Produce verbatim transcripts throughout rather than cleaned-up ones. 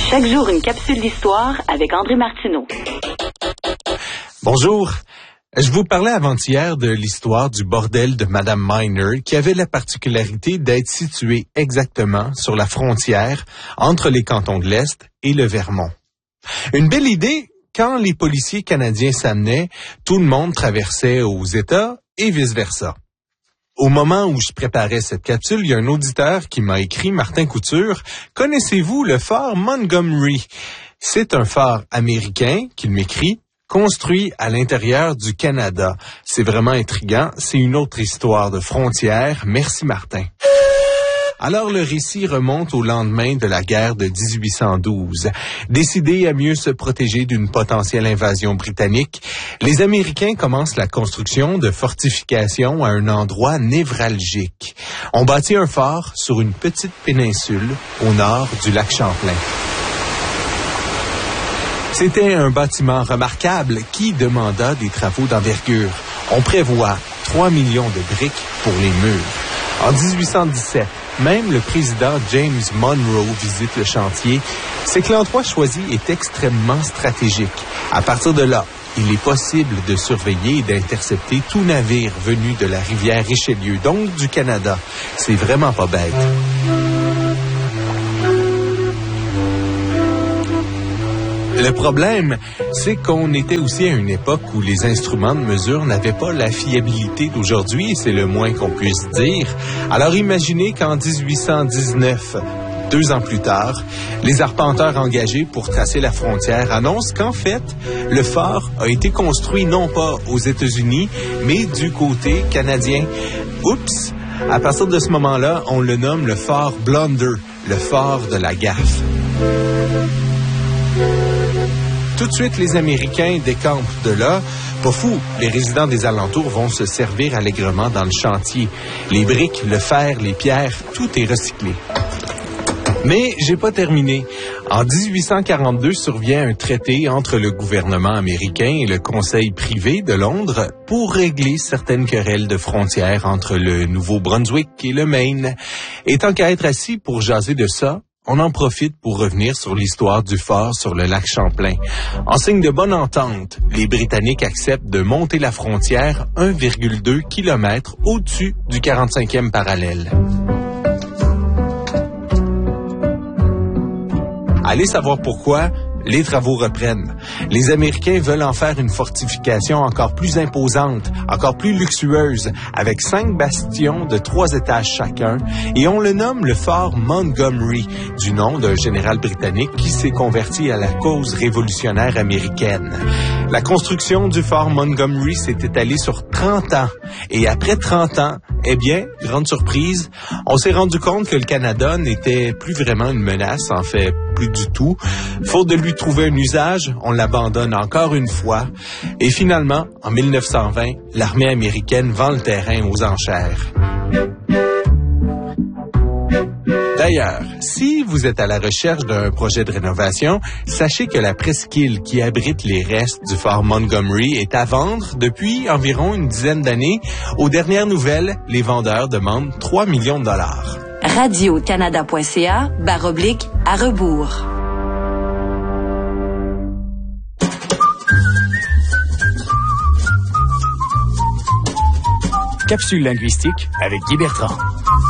Chaque jour, une capsule d'histoire avec André Martineau. Bonjour. Je vous parlais avant-hier de l'histoire du bordel de Madame Miner qui avait la particularité d'être situé exactement sur la frontière entre les cantons de l'Est et le Vermont. Une belle idée, quand les policiers canadiens s'amenaient, tout le monde traversait aux États et vice-versa. Au moment où je préparais cette capsule, il y a un auditeur qui m'a écrit, Martin Couture, « Connaissez-vous le fort Montgomery? » C'est un phare américain, qu'il m'écrit, construit à l'intérieur du Canada. C'est vraiment intriguant, c'est une autre histoire de frontières. Merci Martin. Alors le récit remonte au lendemain de la guerre de dix-huit cent douze. Décidés à mieux se protéger d'une potentielle invasion britannique, les Américains commencent la construction de fortifications à un endroit névralgique. On bâtit un fort sur une petite péninsule au nord du lac Champlain. C'était un bâtiment remarquable qui demanda des travaux d'envergure. On prévoit trois millions de briques pour les murs. En dix-huit cent dix-sept, même le président James Monroe visite le chantier. C'est que l'endroit choisi est extrêmement stratégique. À partir de là, il est possible de surveiller et d'intercepter tout navire venu de la rivière Richelieu, donc du Canada. C'est vraiment pas bête. Le problème, c'est qu'on était aussi à une époque où les instruments de mesure n'avaient pas la fiabilité d'aujourd'hui, c'est le moins qu'on puisse dire. Alors imaginez qu'en dix-huit cent dix-neuf, deux ans plus tard, les arpenteurs engagés pour tracer la frontière annoncent qu'en fait, le fort a été construit non pas aux États-Unis, mais du côté canadien. Oups! À partir de ce moment-là, on le nomme le fort Blunder, le fort de la gaffe. Tout de suite, les Américains décampent de là. Pas fou, les résidents des alentours vont se servir allègrement dans le chantier. Les briques, le fer, les pierres, tout est recyclé. Mais j'ai pas terminé. En dix-huit cent quarante-deux survient un traité entre le gouvernement américain et le Conseil privé de Londres pour régler certaines querelles de frontières entre le Nouveau-Brunswick et le Maine. Et tant qu'à être assis pour jaser de ça, on en profite pour revenir sur l'histoire du fort sur le lac Champlain. En signe de bonne entente, les Britanniques acceptent de monter la frontière un virgule deux kilomètres au-dessus du quarante-cinquième parallèle. Allez savoir pourquoi, les travaux reprennent. Les Américains veulent en faire une fortification encore plus imposante, encore plus luxueuse, avec cinq bastions de trois étages chacun, et on le nomme le fort Montgomery, du nom d'un général britannique qui s'est converti à la cause révolutionnaire américaine. La construction du fort Montgomery s'est étalée sur trente ans, et après trente ans, eh bien, grande surprise, on s'est rendu compte que le Canada n'était plus vraiment une menace, en fait, plus du tout. Faute de lui trouver un usage, on l'abandonne encore une fois. Et finalement, en mille neuf cent vingt, l'armée américaine vend le terrain aux enchères. D'ailleurs, si vous êtes à la recherche d'un projet de rénovation, sachez que la presqu'île qui abrite les restes du fort Montgomery est à vendre depuis environ une dizaine d'années. Aux dernières nouvelles, les vendeurs demandent trois millions de dollars. Radio-Canada.ca, barre oblique, à rebours. Capsule linguistique avec Guy Bertrand.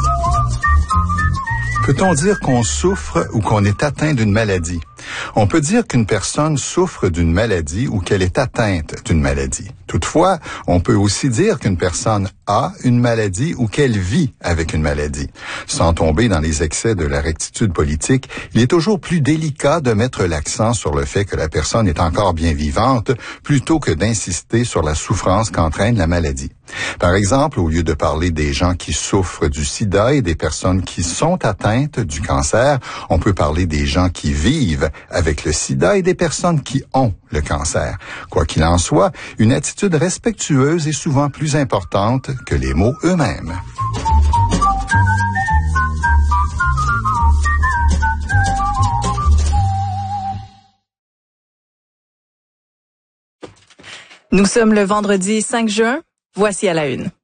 Peut-on dire qu'on souffre ou qu'on est atteint d'une maladie? On peut dire qu'une personne souffre d'une maladie ou qu'elle est atteinte d'une maladie. Toutefois, on peut aussi dire qu'une personne a une maladie ou qu'elle vit avec une maladie. Sans tomber dans les excès de la rectitude politique, il est toujours plus délicat de mettre l'accent sur le fait que la personne est encore bien vivante plutôt que d'insister sur la souffrance qu'entraîne la maladie. Par exemple, au lieu de parler des gens qui souffrent du sida et des personnes qui sont atteintes du cancer, on peut parler des gens qui vivent avec le sida et des personnes qui ont le cancer. Quoi qu'il en soit, une attitude respectueuse est souvent plus importante que les mots eux-mêmes. Nous sommes le vendredi cinq juin. Voici à la une.